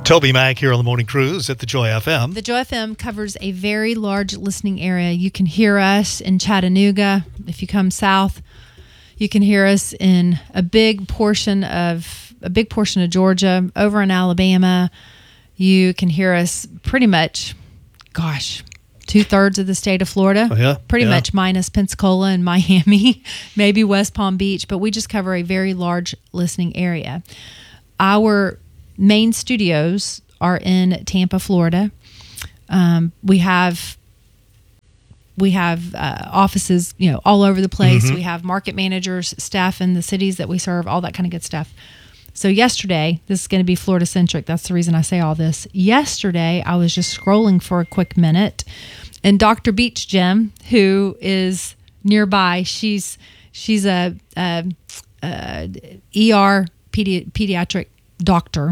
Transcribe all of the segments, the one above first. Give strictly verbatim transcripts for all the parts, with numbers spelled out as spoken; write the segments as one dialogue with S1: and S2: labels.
S1: Toby Mack here on the Morning Cruise at the Joy F M.
S2: The Joy F M covers a very large listening area. You can hear us in Chattanooga. If you come south, you can hear us in a big portion of a big portion of Georgia, over in Alabama. You can hear us pretty much, gosh, two-thirds of the state of Florida.
S1: Oh, yeah?
S2: Pretty
S1: Yeah.
S2: much minus Pensacola and Miami, maybe West Palm Beach, but we just cover a very large listening area. Our main studios are in Tampa, Florida. Um, we have we have uh, offices, you know, all over the place.
S1: Mm-hmm.
S2: We have market managers, staff in the cities that we serve, all that kind of good stuff. So yesterday, this is going to be Florida centric. That's the reason I say all this. Yesterday, I was just scrolling for a quick minute, and Doctor Beach Gym, who is nearby, she's she's a, a, a E R pedi- pediatric doctor.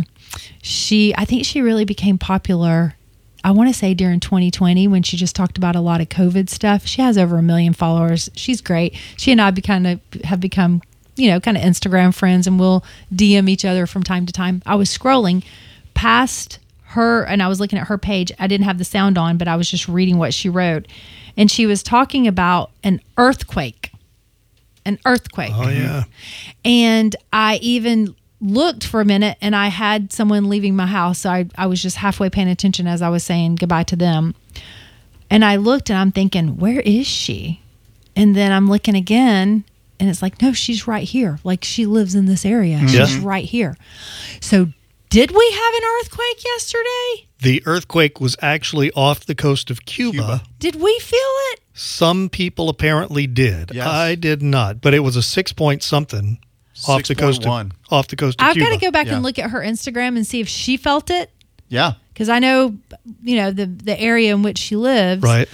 S2: She, I think she really became popular, I want to say during twenty twenty, when she just talked about a lot of COVID stuff. She has over a million followers. She's great. She and I be kind of have become, you know, kind of Instagram friends, and we'll D M each other from time to time. I was scrolling past her and I was looking at her page. I didn't have the sound on, but I was just reading what she wrote. And she was talking about an earthquake. An earthquake.
S1: Oh, yeah.
S2: And I even looked for a minute, and I had someone leaving my house. So I, I was just halfway paying attention as I was saying goodbye to them. And I looked, and I'm thinking, where is she? And then I'm looking again, and it's like, no, she's right here. Like, she lives in this area.
S1: Mm-hmm.
S2: She's
S1: Yeah.
S2: right here. So did we have an earthquake yesterday?
S1: The earthquake was actually off the coast of Cuba.
S3: Cuba.
S2: Did we feel it?
S1: Some people apparently did.
S3: Yes.
S1: I did not, but it was a six point something off the coast of,
S3: six point one.
S1: off the coast of
S2: I've
S1: Cuba.
S2: got to go back
S3: Yeah.
S2: and look at her Instagram and see if she felt it.
S3: Yeah.
S2: Because I know, you know, the the area in which she lives.
S1: Right.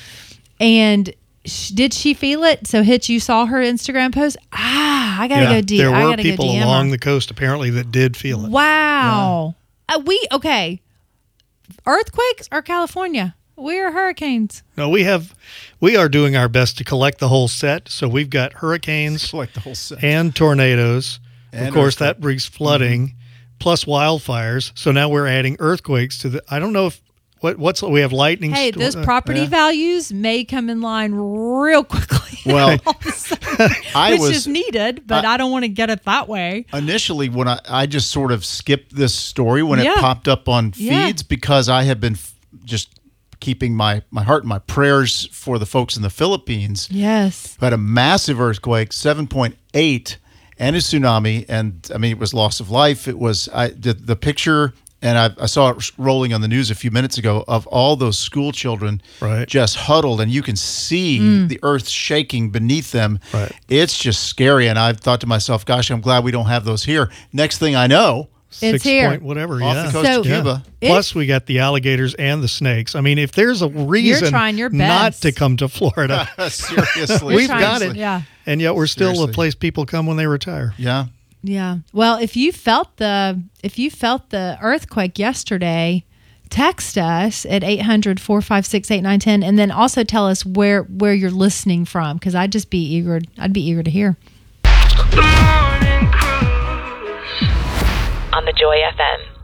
S2: And sh- did she feel it? So, Hitch, you saw her Instagram post? Ah, I got to
S1: Yeah,
S2: go deep.
S1: there
S2: I
S1: were
S2: gotta go
S1: people
S2: D M
S1: along
S2: her.
S1: the coast apparently that did feel it.
S2: Wow. Uh, we, okay. Earthquakes or California? We are hurricanes.
S1: No, we have, we are doing our best to collect the whole set. So we've got hurricanes
S3: Like the whole set.
S1: and tornadoes.
S3: And
S1: of course,
S3: earthquake.
S1: that brings flooding, plus wildfires. So now we're adding earthquakes to the. I don't know if what what's we have lightning.
S2: Hey,
S1: sto-
S2: those
S1: uh,
S2: property
S3: yeah.
S2: values may come in line real quickly.
S3: Well,
S2: all of a sudden,
S3: I
S2: which
S3: was-
S2: is needed, but I,
S3: I-
S2: don't want to get it that way.
S3: Initially, when I, I just sort of skipped this story when
S2: Yeah.
S3: it popped up on
S2: Yeah.
S3: feeds because I have been f- just keeping my, my heart and my prayers for the folks in the Philippines
S2: Yes.
S3: who had a massive earthquake, seven point eight, and a tsunami. And I mean, it was loss of life. It was I, the, the picture, and I, I saw it rolling on the news a few minutes ago, of all those school children
S1: Right.
S3: just huddled, and you can see
S2: Mm.
S3: the earth shaking beneath them.
S1: Right.
S3: It's just scary. And I've thought to myself, gosh, I'm glad we don't have those here. Next thing I know,
S2: It's
S1: six
S2: here.
S1: point whatever.
S3: off
S1: yeah.
S3: the coast
S2: So-
S3: of Cuba.
S2: It-
S1: Plus, we got the alligators and the snakes. I mean, if there's a reason
S2: trying your
S1: not
S2: best.
S1: to come to Florida,
S3: Seriously.
S1: we've
S2: trying
S1: got
S2: to-
S1: it.
S2: yeah.
S1: And yet we're still
S3: Seriously.
S1: a place people come when they retire.
S3: Yeah.
S2: Yeah. Well, if you felt the if you felt the earthquake yesterday, text us at eight hundred, four five six, eight nine one zero, and then also tell us where where you're listening from, because I'd just be eager I'd be eager to hear.
S4: The Morning Cruise on the Joy F M.